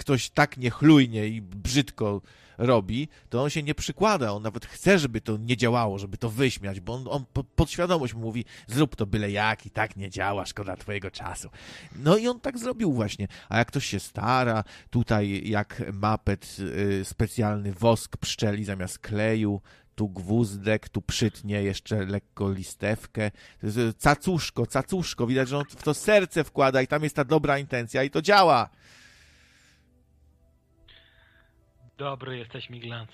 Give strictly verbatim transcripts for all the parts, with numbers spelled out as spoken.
ktoś tak niechlujnie i brzydko robi, to on się nie przykłada, on nawet chce, żeby to nie działało, żeby to wyśmiać, bo on, on podświadomość mu mówi, zrób to byle jak i tak nie działa, szkoda twojego czasu. No i on tak zrobił właśnie, a jak ktoś się stara, tutaj jak Muppet y, specjalny wosk pszczeli zamiast kleju, tu gwózdek, tu przytnie jeszcze lekko listewkę, cacuszko, cacuszko, widać, że on w to serce wkłada i tam jest ta dobra intencja i to działa. Dobry jesteś, Miglanc.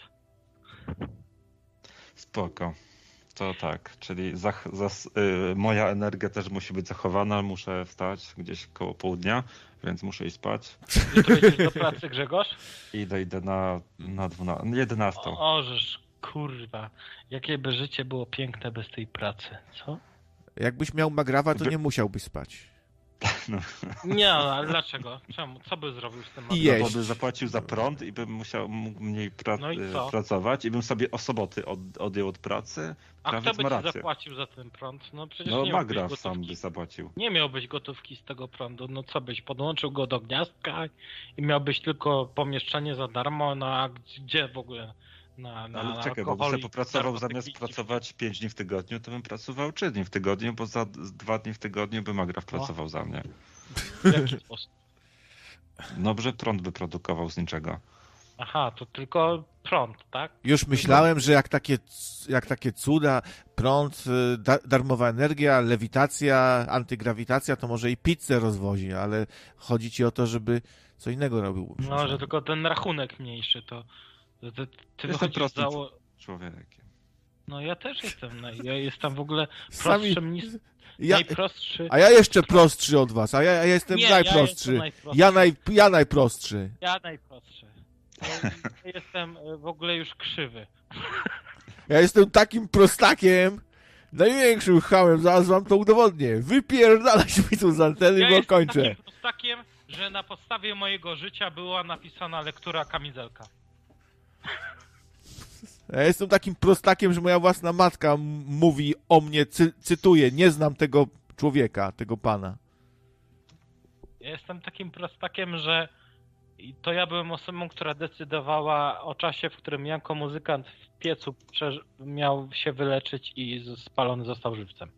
Spoko. To tak, czyli zach, zas, y, moja energia też musi być zachowana, muszę wstać gdzieś koło południa, więc muszę iść spać. Jutro idziesz do pracy, Grzegorz? Idę, idę na, na dwunastą, jedenastą. O, żeż, kurwa, jakie by życie było piękne bez tej pracy, co? Jakbyś miał Magrawa, to nie musiałbyś spać. No. Nie, ale dlaczego? Czemu? Co by zrobił z tym I Magrawem? No, bo by zapłacił za prąd i bym musiał mógł mniej pra No i co? pracować i bym sobie o soboty od, odjął od pracy. A kto by ci zapłacił za ten prąd? No przecież no, nie Magraf miałbyś gotówki. sam by zapłacił. Nie miałbyś gotówki z tego prądu. No co byś, podłączył go do gniazdka i miałbyś tylko pomieszczenie za darmo, no a gdzie w ogóle? Na, na, ale na czekaj, bo bym sobie popracował zamiast pracować pięć dni w tygodniu, to bym pracował trzy dni w tygodniu, bo za dwa dni w tygodniu by Magraf pracował o. za mnie. W jaki sposób? No, że prąd by produkował z niczego. Aha, to tylko prąd, tak? Już myślałem, że jak takie, jak takie cuda, prąd, da, darmowa energia, lewitacja, antygrawitacja, to może i pizzę rozwozi, ale chodzi ci o to, żeby co innego robił. No, że tylko ten rachunek mniejszy, to ty, ty jestem prostym zało... człowiekiem. No ja też jestem, ja jestem w ogóle prostszym Sami... niż... Ja, najprostszy. A ja jeszcze prostszy od was, a ja, ja jestem Nie, najprostszy. Ja, jestem ja, naj, ja najprostszy. Ja najprostszy. Ja jestem w ogóle już krzywy. Ja jestem takim prostakiem, największym chałem, zaraz wam to udowodnię. Wypierdalać mi tu z anteny, ja bo kończę. Ja jestem takim prostakiem, że na podstawie mojego życia była napisana lektura Kamizelka. Ja jestem takim prostakiem, że moja własna matka m- mówi o mnie, cy- cytuję, nie znam tego człowieka, tego pana. Ja jestem takim prostakiem, że to ja byłem osobą, która decydowała o czasie, w którym jako muzykant w piecu przeż- miał się wyleczyć i spalony został żywcem.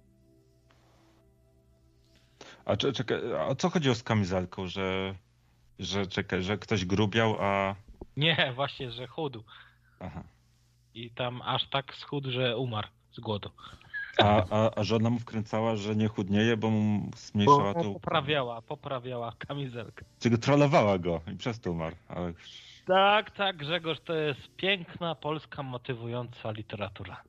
A czekaj, a co chodziło z kamizelką, że, że czekaj, że ktoś grubiał, a... Nie, właśnie, że chudł. Aha. I tam aż tak schudł, że umarł z głodu. A, a, a żona mu wkręcała, że nie chudnieje, bo mu zmniejszała bo tą... Poprawiała, poprawiała kamizelkę. Czyli trollowała go i przez to umarł. Ale... Tak, tak, Grzegorz, to jest piękna, polska, motywująca literatura.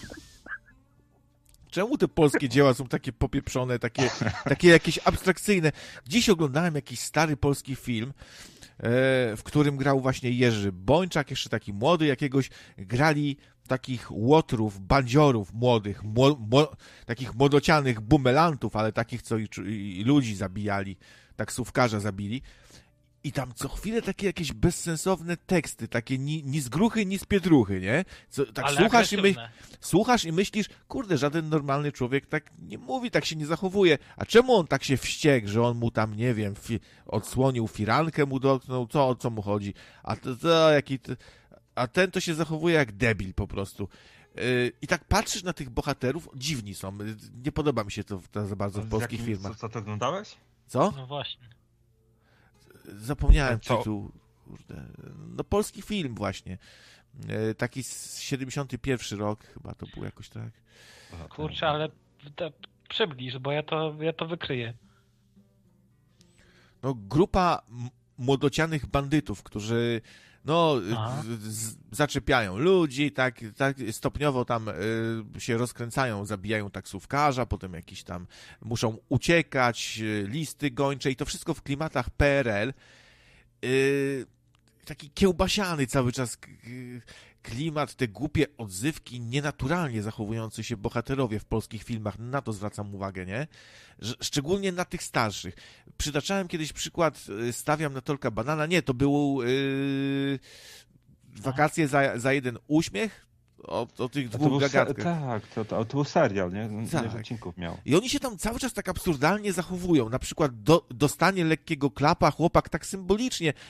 Czemu te polskie dzieła są takie popieprzone, takie, takie jakieś abstrakcyjne? Dziś oglądałem jakiś stary polski film, w którym grał właśnie Jerzy Bończak, jeszcze taki młody, jakiegoś grali takich łotrów, bandziorów młodych, mło, mło, takich młodocianych bumelantów, ale takich, co i, i ludzi zabijali, taksówkarza zabili. I tam co chwilę takie jakieś bezsensowne teksty, takie ni, ni z gruchy, ni z pietruchy, nie? Co, tak słuchasz i, my, słuchasz i myślisz, kurde, żaden normalny człowiek tak nie mówi, tak się nie zachowuje. A czemu on tak się wściekł, że on mu tam, nie wiem, fi, odsłonił firankę, mu dotknął, co, o co mu chodzi? A, to, to, jaki to, a ten to się zachowuje jak debil po prostu. Yy, I tak patrzysz na tych bohaterów, dziwni są. Nie podoba mi się to, to za bardzo w polskich jakim, filmach. Co, co to oglądałeś? Co? No właśnie. Zapomniałem tytuł. Kurde. No polski film właśnie. E, taki z siedemdziesiąty pierwszy rok chyba to był jakoś tak. Kurczę, ale to przybliż, bo ja to, ja to wykryję. No grupa m- młodocianych bandytów, którzy no z, zaczepiają ludzi, tak, tak stopniowo tam y, się rozkręcają, zabijają taksówkarza, potem jakiś tam muszą uciekać, y, listy gończe i to wszystko w klimatach P R L. Y, taki kiełbasiany cały czas klimat, te głupie odzywki, nienaturalnie zachowujący się bohaterowie w polskich filmach, na to zwracam uwagę, nie? Szczególnie na tych starszych. Przytaczałem kiedyś przykład, stawiam na Tolka Banana, nie, to było yy, wakacje za, za jeden uśmiech, o, o tych dwóch gagatkach. Tak, to, to, to był serial, nie? Tak. Wiele odcinków miał. I oni się tam cały czas tak absurdalnie zachowują. Na przykład do, dostanie lekkiego klapa, chłopak tak symbolicznie,